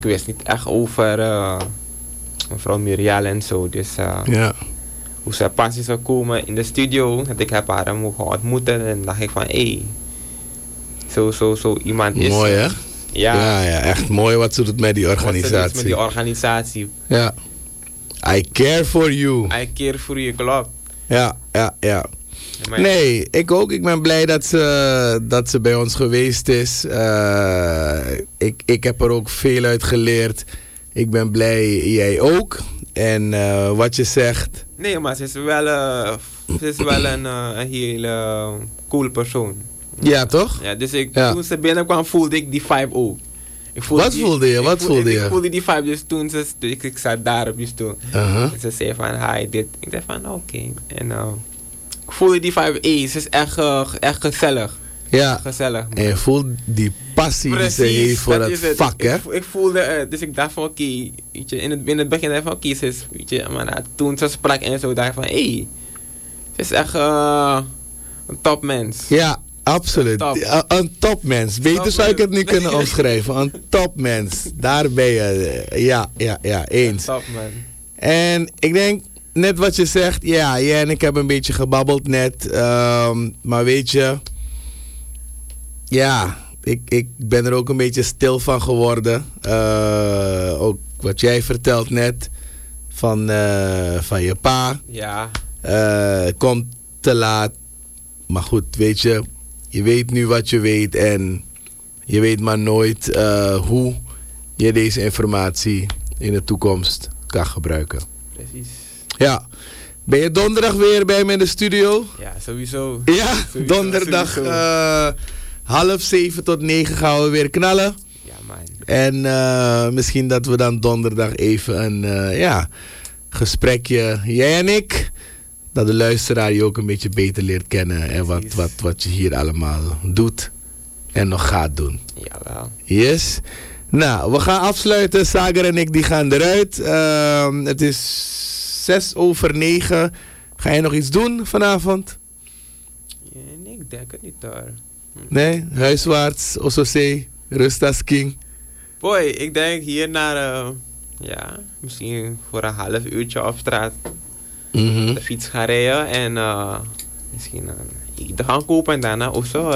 ik wist niet echt over mevrouw Muriel en zo. Dus Ja. hoe ze pas is gekomen in de studio, dat ik heb haar mogen ontmoeten. En dacht ik van, hé, zo iemand is. Mooi hè? Ja, Ja, echt mooi wat ze doet met die wat ze doet organisatie. met die organisatie. Ja. I care for you. I care voor je, klopt. Ja. Maar Nee, ik ook. Ik ben blij dat ze bij ons geweest is. Ik heb er ook veel uit geleerd. Ik ben blij, jij ook. En wat je zegt. Nee, maar ze is wel een hele cool persoon. Ja, toch? Ja, dus Ja. toen ze binnenkwam voelde ik die vibe ook. Wat voelde je? Ik voelde die vibe, dus toen ik zat daar op die stoel. Uh-huh. En ze zei van, hi, dit. Ik dacht van, oké. En ik voelde die vibe, ze is echt gezellig. Ja. Gezellig. En je voelt die passie die ze heeft voor dat het is het. vak, hè? Ik voelde het, dus ik dacht van, oké, weet je, in het begin dacht ik van, oké, ze is, weet je, maar toen ze sprak en zo, dacht ik van, ze is echt een topmens. Ja, absoluut. Top. Ja, een topmens. Beter zou ik het niet kunnen omschrijven. Een topmens. Daar ben je. Ja, eens. Top, man. En ik denk, net wat je zegt, ja, jij en ik hebben een beetje gebabbeld net. Maar weet je, ja, ik ben er ook een beetje stil van geworden. Ook wat jij vertelt net van je pa. Ja. Komt te laat. Maar goed, weet je, je weet nu wat je weet en je weet maar nooit hoe je deze informatie in de toekomst kan gebruiken. Precies. Ja. Ben je donderdag weer bij me in de studio? Ja, sowieso. Ja, Sowieso, donderdag sowieso. 6:30 tot 9 gaan we weer knallen. Ja, man. En misschien dat we dan donderdag even een gesprekje, jij en ik, dat de luisteraar je ook een beetje beter leert kennen. En wat je hier allemaal doet en nog gaat doen. Jawel. Yes. Nou, we gaan afsluiten. Sagar en ik die gaan eruit. Het is 9:06. Ga je nog iets doen vanavond? Ja, nee, ik denk het niet hoor. Nee? Huiswaarts, Ososee, rust als king. Boy, ik denk hier naar, misschien voor een half uurtje op straat Mhm. de fiets gaan rijden en misschien eten gaan kopen en daarna of zo.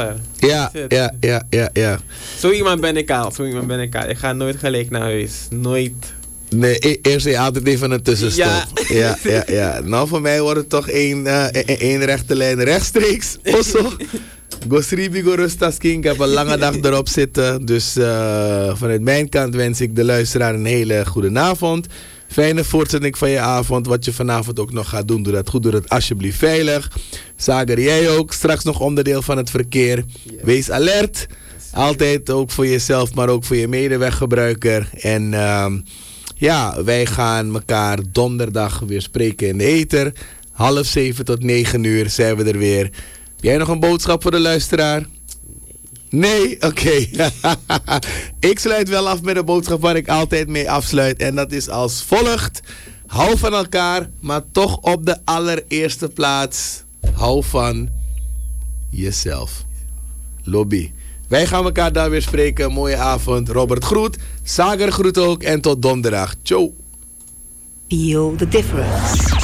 Ja. Zo iemand ben ik al. Ik ga nooit gelijk naar huis. Nooit. Nee, eerst altijd even een tussenstop. Ja. Nou, voor mij wordt het toch één rechte lijn rechtstreeks. Osso. Gosribi Gorustas King. Ik heb een lange dag erop zitten. Dus vanuit mijn kant wens ik de luisteraar een hele goede avond. Fijne voortzetting van je avond. Wat je vanavond ook nog gaat doen, doe dat goed. Doe dat alsjeblieft veilig. Sagar, jij ook. Straks nog onderdeel van het verkeer. Yes. Wees alert. Altijd ook voor jezelf, maar ook voor je medeweggebruiker. En wij gaan elkaar donderdag weer spreken in de ether. 6:30 tot 9 zijn we er weer. Heb jij nog een boodschap voor de luisteraar? Nee? Oké. Ik sluit wel af met een boodschap waar ik altijd mee afsluit. En dat is als volgt. Hou van elkaar, maar toch op de allereerste plaats. Hou van jezelf. Lobby. Wij gaan elkaar daar weer spreken. Mooie avond. Robert groet. Sagar groet ook. En tot donderdag. Ciao. Feel the difference.